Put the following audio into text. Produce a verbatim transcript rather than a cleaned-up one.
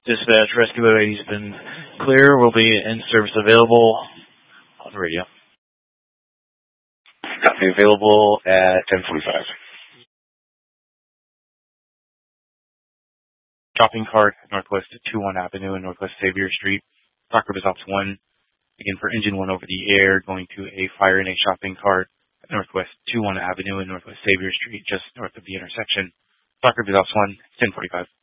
Dispatch, rescue boat eighty has been clear. Will be in service available on the radio. Copy, available at ten forty-five. Shopping cart, northwest of two one Avenue and northwest Xavier Street. Docker Results one. Again, for engine one over the air, going to a fire in a shopping cart at northwest two one Avenue and northwest Xavier Street, just north of the intersection. Docker Results one, ten forty-five.